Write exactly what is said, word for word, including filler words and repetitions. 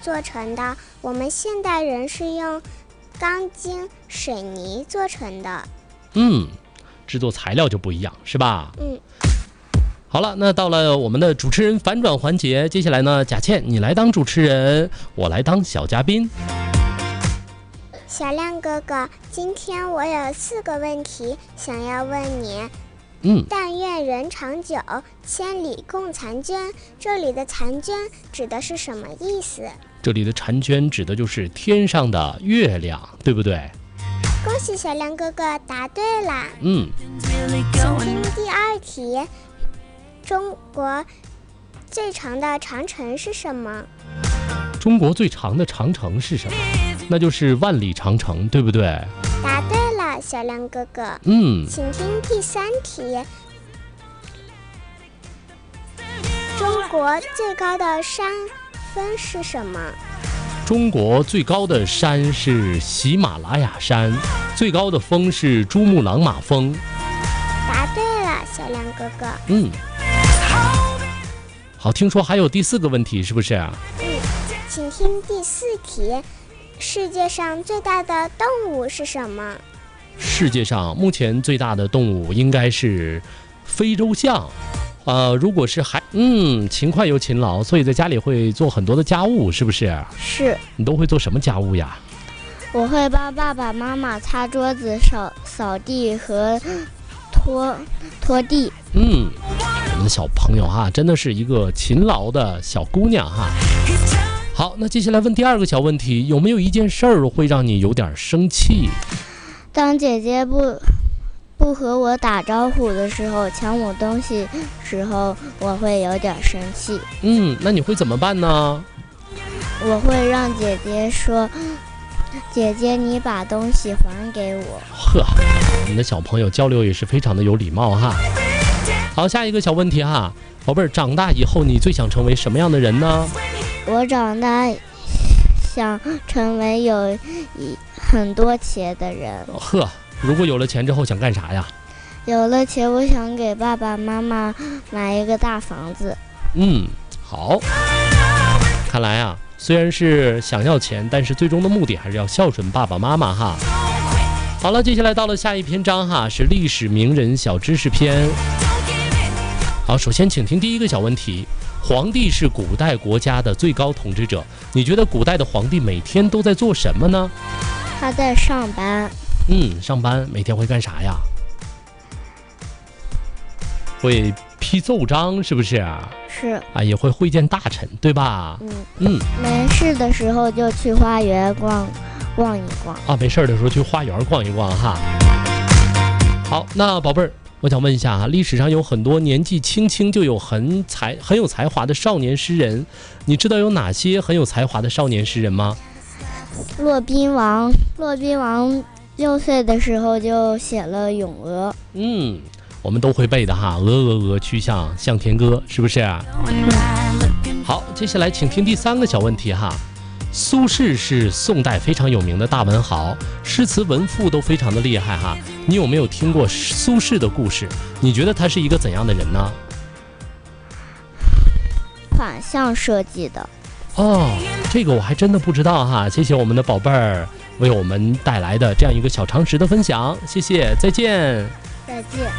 做成的，我们现代人是用钢筋、水泥做成的。 嗯，制作材料就不一样，是吧？ 嗯。 好了，那到了我们的主持人反转环节，接下来呢，贾倩你来当主持人，我来当小嘉宾。 小亮哥哥，今天我有四个问题想要问你。 嗯， 但愿人长久，千里共婵娟。这里的婵娟指的是什么意思？ 这里的婵娟指的就是天上的月亮，对不对？ 恭喜小亮哥哥答对了。 嗯， 请听第二题。中国最长的长城是什么？ 中国最长的长城是什么？那就是万里长城，对不对？ 答对了，小亮哥哥。 嗯， 请听第三题。中国最高的山峰是什么？ 中国最高的山是喜马拉雅山，最高的峰是珠穆朗玛峰。 答对了，小亮哥哥。 嗯，好，听说还有第四个问题，是不是？ 嗯，请听第四题。世界上最大的动物是什么？ 世界上目前最大的动物应该是非洲象。呃，如果是还嗯勤快又勤劳，所以在家里会做很多的家务，是不是？ 是。 你都会做什么家务呀？ 我会帮爸爸妈妈擦桌子、扫扫地和拖拖地。 嗯，我们的小朋友哈，真的是一个勤劳的小姑娘哈。好，那接下来问第二个小问题，有没有一件事儿会让你有点生气？ 当姐姐不不和我打招呼的时候，抢我东西时候，我会有点生气。 嗯，那你会怎么办呢？ 我会让姐姐说：“姐姐，你把东西还给我。” 呵，我们的小朋友交流也是非常的有礼貌哈。好，下一个小问题哈，宝贝儿，长大以后你最想成为什么样的人呢？ 我长大想成为有很多钱的人。 呵，如果有了钱之后想干啥呀？ 有了钱，我想给爸爸妈妈买一个大房子。 嗯，好。看来啊，虽然是想要钱，但是最终的目的还是要孝顺爸爸妈妈哈。好了，接下来到了下一篇章哈，是历史名人小知识篇。好，首先请听第一个小问题。皇帝是古代国家的最高统治者，你觉得古代的皇帝每天都在做什么呢？ 他在上班。 嗯，上班，每天会干啥呀？会批奏章，是不是？ 是。 啊，也会会见大臣，对吧？ 嗯嗯。 没事的时候就去花园逛逛一逛。 啊，没事的时候去花园逛一逛哈。好，那宝贝儿。我想问一下啊，历史上有很多年纪轻轻就有很才很有才华的少年诗人，你知道有哪些很有才华的少年诗人吗？ 骆宾王，骆宾王六岁的时候就写了《咏鹅》。 嗯，我们都会背的哈，鹅鹅鹅，曲项向天歌，是不是？好，接下来请听第三个小问题哈。苏轼是宋代非常有名的大文豪，诗词文赋都非常的厉害哈。你有没有听过苏轼的故事？你觉得他是一个怎样的人呢？ 反向设计的。 哦，这个我还真的不知道哈。谢谢我们的宝贝儿为我们带来的这样一个小常识的分享，谢谢，再见。 再见。